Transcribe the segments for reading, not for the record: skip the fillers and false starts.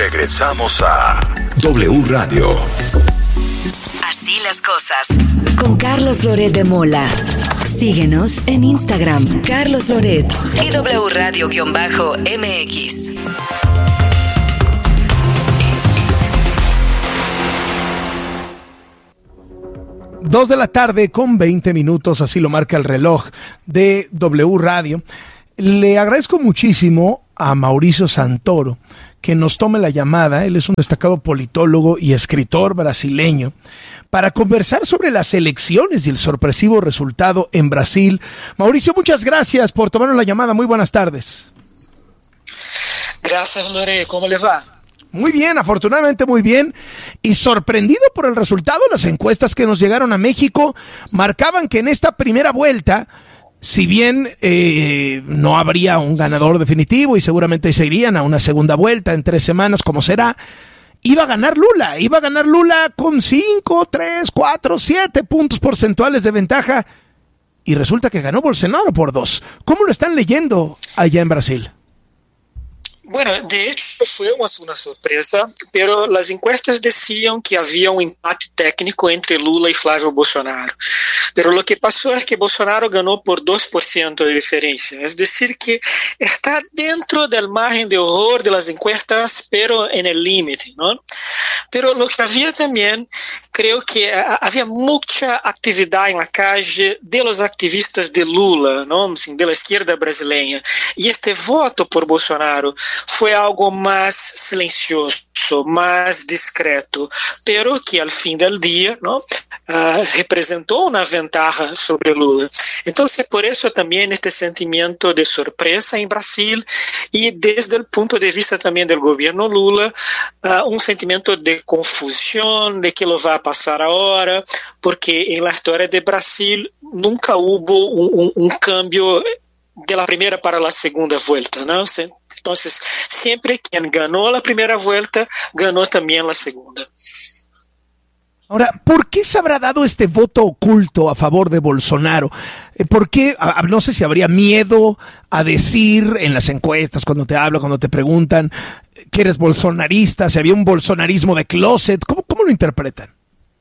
Regresamos a W Radio. Así las cosas. Con Carlos Loret de Mola. Síguenos en Instagram, Carlos Loret y W Radio-MX. 2:20 p.m, así lo marca el reloj de W Radio. Le agradezco muchísimo a Mauricio Santoro que nos tome la llamada. Él es un destacado politólogo y escritor brasileño para conversar sobre las elecciones y el sorpresivo resultado en Brasil. Mauricio, muchas gracias por tomarnos la llamada. Muy buenas tardes. Gracias, Lore. ¿Cómo le va? Muy bien, afortunadamente muy bien, y sorprendido por el resultado. Las encuestas que nos llegaron a México marcaban que en esta primera vuelta, si bien no habría un ganador definitivo y seguramente se irían a una segunda vuelta en 3 semanas, como será, iba a ganar Lula con 5, 3, 4, 7 puntos porcentuales de ventaja, y resulta que ganó Bolsonaro por 2. ¿Cómo lo están leyendo allá en Brasil? Bueno, de hecho fue una sorpresa, pero las encuestas decían que había un empate técnico entre Lula y Flávio Bolsonaro. Pero lo que pasó es que Bolsonaro ganó por 2% de diferencia, es decir que está dentro del margen de error de las encuestas, pero en el límite, ¿no? Pero lo que había también, creo que había mucha actividad en la calle de los activistas de Lula, ¿no? De la izquierda brasileña. Y este voto por Bolsonaro fue algo más silencioso, más discreto, pero que al fin del día, ¿no? Representó una ventaja sobre Lula. Entonces, por eso también este sentimiento de sorpresa en Brasil, y desde el punto de vista también del gobierno Lula, un sentimiento de confusión de qué lo va a pasar ahora, porque en la historia de Brasil nunca hubo un cambio de la primera para la segunda vuelta, ¿no? Entonces, siempre quien ganó la primera vuelta, ganó también la segunda. Ahora, ¿por qué se habrá dado este voto oculto a favor de Bolsonaro? ¿Por qué? No sé si habría miedo a decir en las encuestas, cuando te hablan, cuando te preguntan que eres bolsonarista, si había un bolsonarismo de closet. ¿Cómo lo interpretan?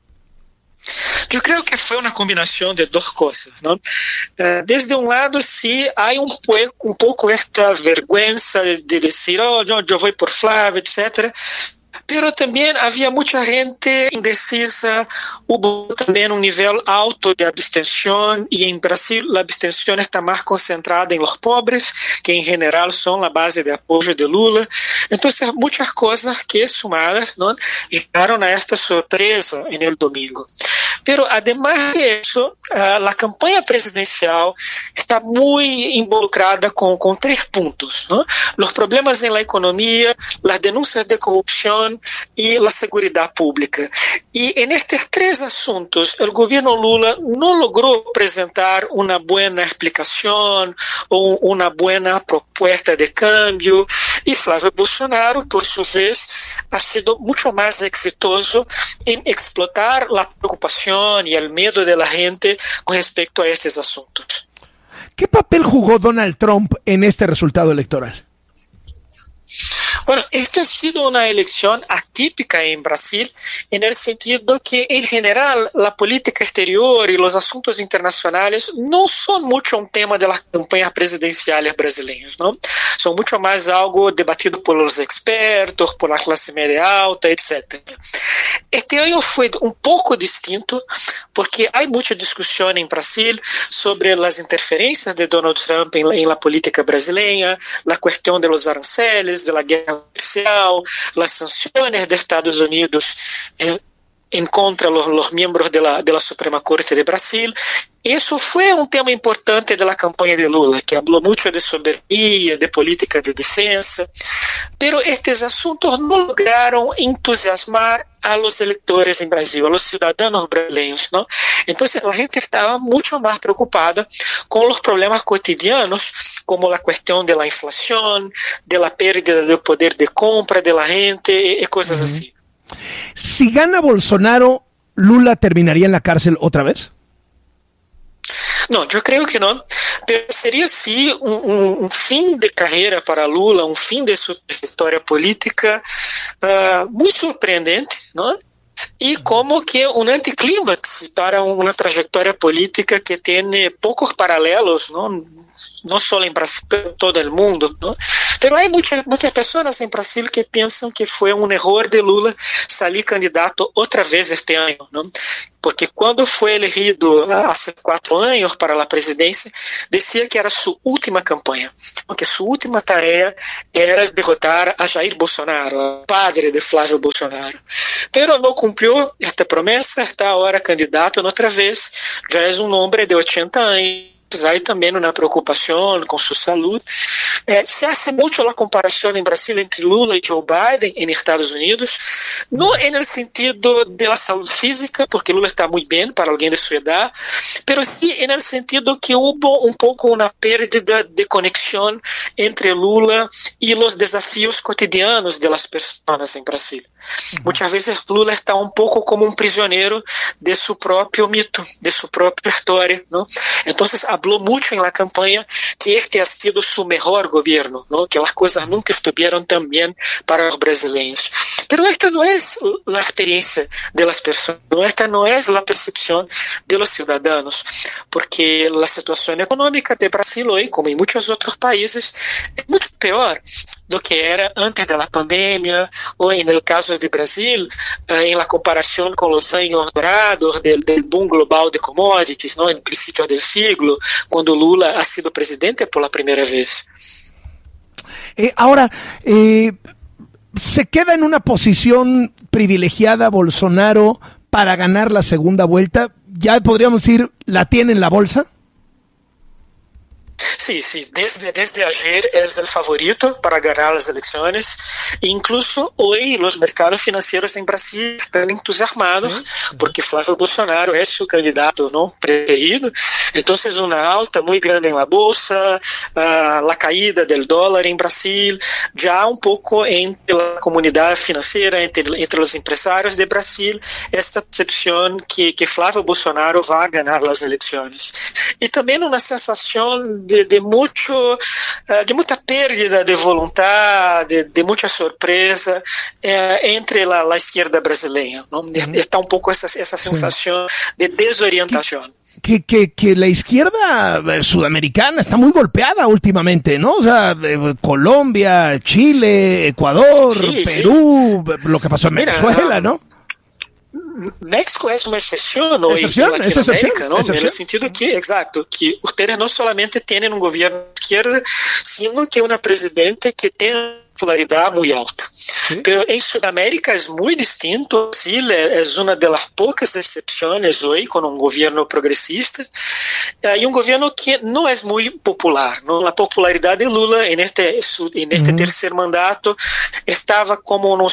Yo creo que fue una combinación de dos cosas, ¿no? Desde un lado, sí, hay un poco esta vergüenza de decir, oh, no, yo voy por Flávio, etcétera. Pero también había mucha gente indecisa, hubo también un nivel alto de abstención, y en Brasil la abstención está más concentrada en los pobres, que en general son la base de apoyo de Lula. Entonces, muchas cosas que sumadas, ¿no?, llegaron a esta sorpresa en el domingo. Pero además de eso, la campaña presidencial está muy involucrada con 3 puntos, ¿no? Los problemas en la economía, las denuncias de corrupción y la seguridad pública. Y en estos 3 asuntos, el gobierno Lula no logró presentar una buena explicación o una buena propuesta de cambio, y Flávio Bolsonaro, por su vez, ha sido mucho más exitoso en explotar la preocupación y el miedo de la gente con respecto a estos asuntos. ¿Qué papel jugó Donald Trump en este resultado electoral? Bueno, esta ha sido una elección atípica en Brasil, en el sentido que, en general, la política exterior y los asuntos internacionales no son mucho un tema de las campañas presidenciales brasileñas, ¿no? Son mucho más algo debatido por los expertos, por la clase media alta, etc. Este año fue un poco distinto, porque hay mucha discusión en Brasil sobre las interferencias de Donald Trump en la política brasileña, la cuestión de los aranceles, de la guerra comercial, las sanciones de Estados Unidos en contra los miembros de la Suprema Corte de Brasil. Eso fue un tema importante de la campaña de Lula, que habló mucho de soberanía, de política de defensa, pero estos asuntos no lograron entusiasmar a los electores en Brasil, a los ciudadanos brasileños, ¿no? Entonces la gente estaba mucho más preocupada con los problemas cotidianos, como la cuestión de la inflación, de la pérdida del poder de compra de la gente y cosas así. Si gana Bolsonaro, ¿Lula terminaría en la cárcel otra vez? Não, eu creio que não. Seria sim um fim de carreira para Lula, um fim de sua trajetória política muito surpreendente, não? E como que um anticlímax para uma trajetória política que tem poucos paralelos, não só em Brasil, em todo o mundo, não? Mas há muitas pessoas em Brasil que pensam que foi um erro de Lula sair candidato outra vez este ano, não? Porque quando foi elegido há 4 anos para a presidência, dizia que era sua última campanha, porque sua última tarefa era derrotar a Jair Bolsonaro, padre de Flávio Bolsonaro. Pero não cumpriu esta promessa, está agora candidato outra vez, já é um homem de 80 anos, aí também uma preocupação com sua saúde. Se hace muito a comparação em Brasil entre Lula e Joe Biden em Estados Unidos, não no sentido da saúde física, porque Lula está muito bem para alguém de sua idade, mas sim no sentido que houve pouco uma perda de conexão entre Lula e os desafios cotidianos das pessoas em Brasil. Muitas vezes Lula está pouco como prisioneiro de seu próprio mito, de sua própria história, não? Então, falou muito na campanha que este ha sido seu melhor governo, ¿no? Que as coisas nunca estuvieron tão bem para os brasileiros. Pero esta não é a experiência das pessoas, esta não é a percepção dos cidadãos, porque a situação econômica de Brasil hoje, como em muitos outros países, é muito pior do que era antes da pandemia, ou no caso de Brasil, em la comparação com os anos dourados del boom global de commodities, ¿no? En princípio do siglo, quando Lula ha sido presidente por primeira vez. Ahora, ¿se queda en una posición privilegiada Bolsonaro para ganar la segunda vuelta? ¿Ya podríamos decir, la tiene en la bolsa? Sí, desde ayer es el favorito para ganar las elecciones. Incluso hoy los mercados financieros en Brasil están entusiasmados porque Flávio Bolsonaro es su candidato, ¿no? preferido. Entonces una alta muy grande en la bolsa, la caída del dólar en Brasil, ya un poco entre la comunidad financiera, entre los empresarios de Brasil, esta percepción que Flávio Bolsonaro va a ganar las elecciones. Y también una sensación de muita pérdida de vontade, de muita surpresa entre a esquerda brasileira, ¿no? Está um pouco essa sensação de desorientação. Que la izquierda sudamericana está muy golpeada últimamente, ¿no? O sea, Colombia, Chile, Ecuador, Perú, lo que pasó en Venezuela, ¿no? México é uma exceção hoje em Latinoamérica, ¿no? No sentido que, exacto, que ustedes no solamente tienen un gobierno de izquierda, sino que una presidente que tiene popularidade muito alta. Sí. Pero em Sudamérica é muito distinto. Brasil é uma das poucas exceções hoje com um governo progressista e um governo que não é muito popular. ¿No? A popularidade de Lula neste terceiro mandato estava como uns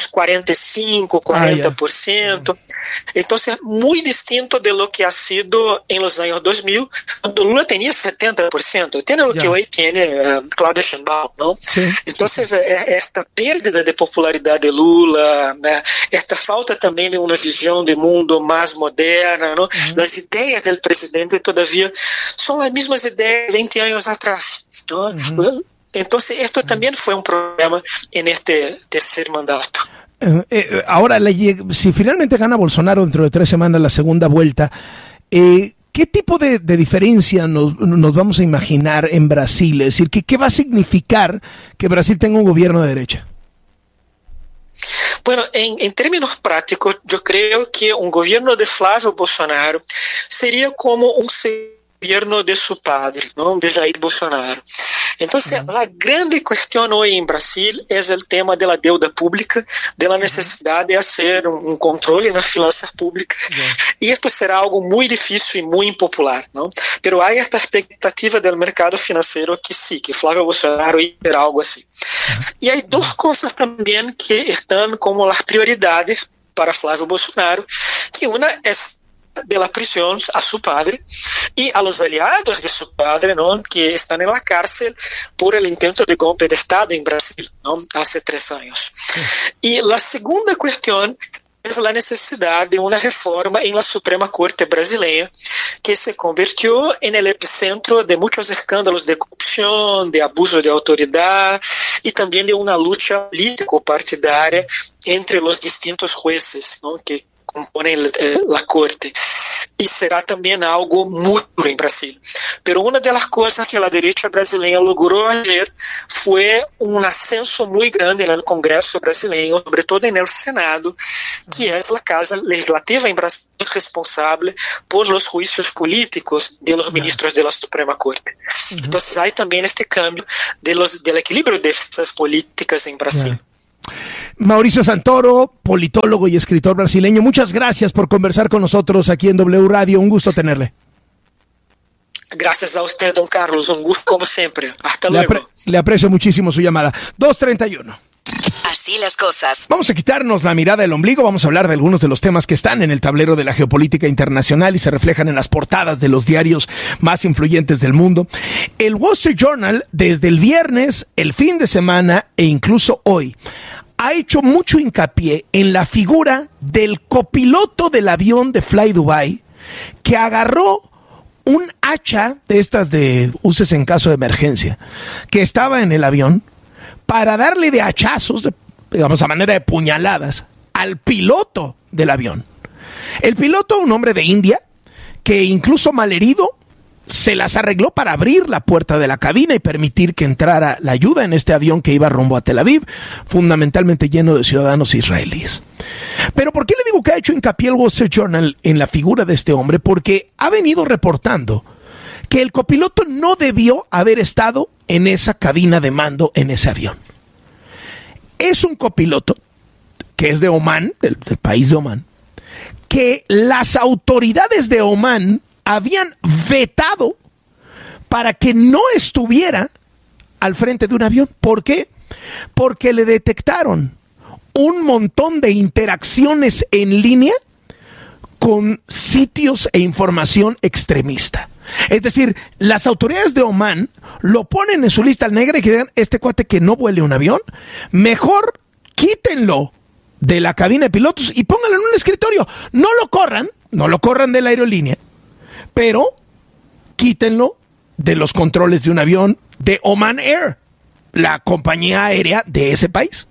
45-40%. Então, é muito distinto de lo que ha sido em los anos 2000, quando Lula tinha 70%. Tem o que hoje tem Claudia Sheinbaum, não? Sí. Então, esta perda de popularidade de Lula, né? Esta falta também de uma visão de mundo mais moderna, não? As ideias do presidente, todavia, são as mesmas ideias 20 anos atrás. Então, isto também foi um problema neste terceiro mandato. Ahora, si finalmente gana Bolsonaro dentro de 3 semanas la segunda vuelta, ¿qué tipo de diferencia nos vamos a imaginar en Brasil? Es decir, ¿qué va a significar que Brasil tenga un gobierno de derecha? Bueno, en términos prácticos, yo creo que un gobierno de Flávio Bolsonaro sería como un gobierno de su padre, ¿no? De Jair Bolsonaro. Entonces, la grande cuestión hoy en Brasil es el tema de la deuda pública, de la necesidad de hacer un control en las finanzas públicas. Y esto será algo muy difícil y muy impopular, ¿no? Pero hay esta expectativa del mercado financiero que sí, que Flávio Bolsonaro será algo así. Y hay dos cosas también que están como las prioridades para Flávio Bolsonaro, que una es de la prisión a su padre y a los aliados de su padre, ¿no? Que están en la cárcel por el intento de golpe de Estado en Brasil, ¿no? Hace 3 años. Y la segunda cuestión es la necesidad de una reforma en la Suprema Corte brasileña, que se convirtió en el epicentro de muchos escándalos de corrupción, de abuso de autoridad y también de una lucha político-partidaria entre los distintos jueces, ¿no?, que componen la Corte. Y será también algo muy duro en Brasil. Pero una de las cosas que la derecha brasileña logró ayer fue un ascenso muy grande en el Congreso brasileño, sobre todo en el Senado, que es la casa legislativa en Brasil responsable por los juicios políticos de los ministros de la Suprema Corte. Entonces hay también este cambio del equilibrio de fuerzas políticas en Brasil. Mauricio Santoro, politólogo y escritor brasileño, muchas gracias por conversar con nosotros aquí en W Radio, un gusto tenerle. Gracias a usted, don Carlos, un gusto como siempre. Hasta luego. Le aprecio muchísimo su llamada. 2:31. Así las cosas. Vamos a quitarnos la mirada del ombligo, vamos a hablar de algunos de los temas que están en el tablero de la geopolítica internacional y se reflejan en las portadas de los diarios más influyentes del mundo. El Wall Street Journal, desde el viernes, el fin de semana e incluso hoy, ha hecho mucho hincapié en la figura del copiloto del avión de Fly Dubai, que agarró un hacha de estas de uses en caso de emergencia, que estaba en el avión, para darle de hachazos, digamos a manera de puñaladas, al piloto del avión. El piloto, un hombre de India, que incluso malherido, se las arregló para abrir la puerta de la cabina y permitir que entrara la ayuda en este avión que iba rumbo a Tel Aviv, fundamentalmente lleno de ciudadanos israelíes. Pero ¿por qué le digo que ha hecho hincapié el Wall Street Journal en la figura de este hombre? Porque ha venido reportando que el copiloto no debió haber estado en esa cabina de mando en ese avión. Es un copiloto que es de Omán, del país de Omán, que las autoridades de Omán habían vetado para que no estuviera al frente de un avión. ¿Por qué? Porque le detectaron un montón de interacciones en línea con sitios e información extremista. Es decir, las autoridades de Omán lo ponen en su lista negra y que digan, este cuate que no vuele un avión, mejor quítenlo de la cabina de pilotos y pónganlo en un escritorio. No lo corran de la aerolínea, pero quítenlo de los controles de un avión de Oman Air, la compañía aérea de ese país.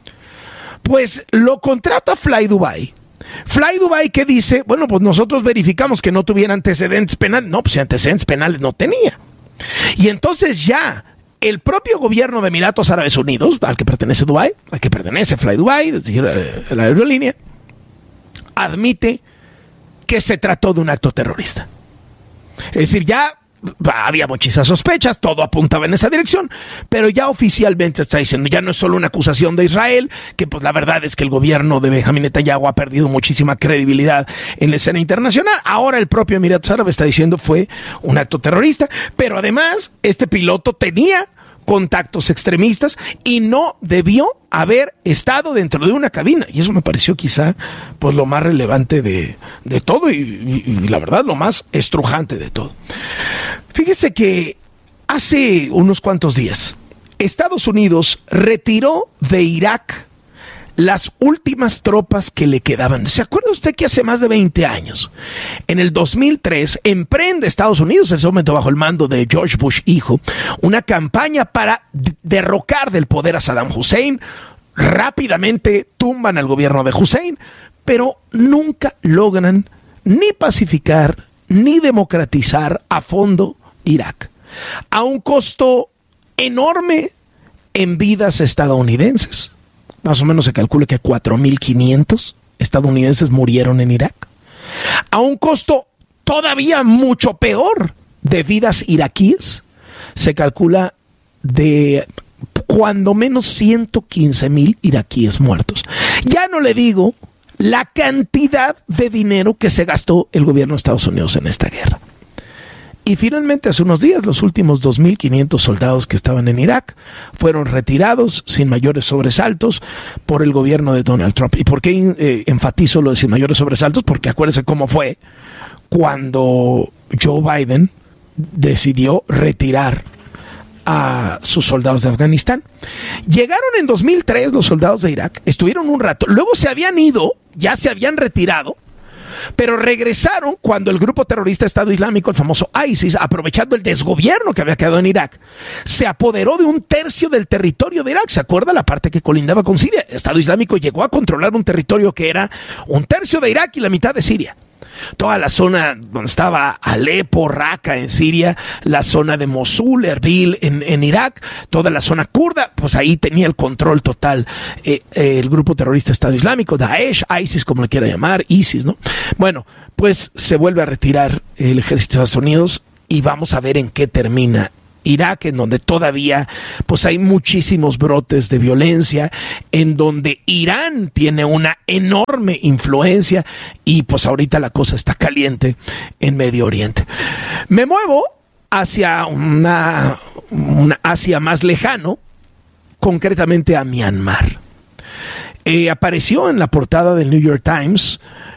Pues lo contrata Fly Dubai. Fly Dubai, que dice, bueno, pues nosotros verificamos que no tuviera antecedentes penales. No, pues antecedentes penales no tenía. Y entonces ya el propio gobierno de Emiratos Árabes Unidos, al que pertenece Dubai, al que pertenece Fly Dubai, es decir, la aerolínea, admite que se trató de un acto terrorista. Es decir, ya había muchísimas sospechas, todo apuntaba en esa dirección, pero ya oficialmente está diciendo, ya no es solo una acusación de Israel, que pues la verdad es que el gobierno de Benjamín Netanyahu ha perdido muchísima credibilidad en la escena internacional. Ahora el propio Emiratos Árabes está diciendo fue un acto terrorista, pero además este piloto tenía contactos extremistas y no debió haber estado dentro de una cabina, y eso me pareció quizá pues lo más relevante de todo y la verdad lo más estrujante de todo. Fíjese que hace unos cuantos días Estados Unidos retiró de Irak las últimas tropas que le quedaban. ¿Se acuerda usted que hace más de 20 años, en el 2003, emprende Estados Unidos, en ese momento bajo el mando de George Bush hijo, una campaña para derrocar del poder a Saddam Hussein? Rápidamente tumban al gobierno de Hussein, pero nunca logran ni pacificar ni democratizar a fondo Irak, a un costo enorme en vidas estadounidenses. Más o menos se calcula que 4.500 estadounidenses murieron en Irak, a un costo todavía mucho peor de vidas iraquíes. Se calcula de cuando menos 115,000 iraquíes muertos. Ya no le digo la cantidad de dinero que se gastó el gobierno de Estados Unidos en esta guerra. Y finalmente, hace unos días, los últimos 2.500 soldados que estaban en Irak fueron retirados sin mayores sobresaltos por el gobierno de Donald Trump. ¿Y por qué enfatizo lo de sin mayores sobresaltos? Porque acuérdense cómo fue cuando Joe Biden decidió retirar a sus soldados de Afganistán. Llegaron en 2003 los soldados de Irak, estuvieron un rato, luego se habían ido ya se habían retirado, pero regresaron cuando el grupo terrorista Estado Islámico, el famoso ISIS, aprovechando el desgobierno que había quedado en Irak, se apoderó de 1/3 del territorio de Irak. ¿Se acuerda? La parte que colindaba con Siria. Estado Islámico llegó a controlar un territorio que era 1/3 de Irak y la mitad de Siria. Toda la zona donde estaba Alepo, Raqqa en Siria, la zona de Mosul, Erbil en Irak, toda la zona kurda, pues ahí tenía el control total el grupo terrorista Estado Islámico, Daesh, ISIS, como le quiera llamar, ISIS, ¿no? Bueno, pues se vuelve a retirar el ejército de Estados Unidos y vamos a ver en qué termina Irak, en donde todavía pues hay muchísimos brotes de violencia, en donde Irán tiene una enorme influencia y pues ahorita la cosa está caliente en Medio Oriente. Me muevo hacia una Asia más lejano, concretamente a Myanmar. Apareció en la portada del New York Times